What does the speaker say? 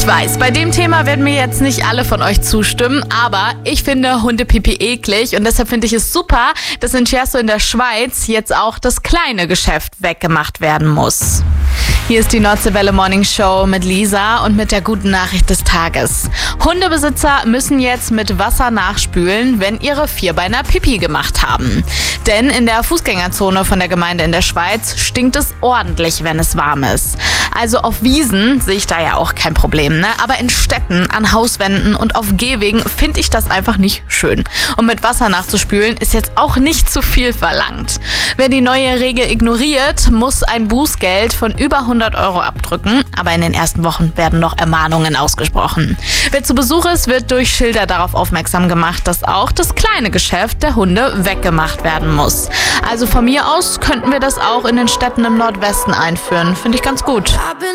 Ich weiß, bei dem Thema werden mir jetzt nicht alle von euch zustimmen, aber ich finde Hundepipi eklig und deshalb finde ich es super, dass in Cherso in der Schweiz jetzt auch das kleine Geschäft weggemacht werden muss. Hier ist die Nordseewelle Morning Show mit Lisa und mit der guten Nachricht des Tages. Hundebesitzer müssen jetzt mit Wasser nachspülen, wenn ihre Vierbeiner Pipi gemacht haben. Denn in der Fußgängerzone von der Gemeinde in der Schweiz stinkt es ordentlich, wenn es warm ist. Also auf Wiesen sehe ich da ja auch kein Problem, ne? Aber in Städten, an Hauswänden und auf Gehwegen finde ich das einfach nicht schön. Und mit Wasser nachzuspülen ist jetzt auch nicht zu viel verlangt. Wer die neue Regel ignoriert, muss ein Bußgeld von über 100 Euro abdrücken, aber in den ersten Wochen werden noch Ermahnungen ausgesprochen. Wer zu Besuch ist, wird durch Schilder darauf aufmerksam gemacht, dass auch das kleine Geschäft der Hunde weggemacht werden muss. Also von mir aus könnten wir das auch in den Städten im Nordwesten einführen. Finde ich ganz gut.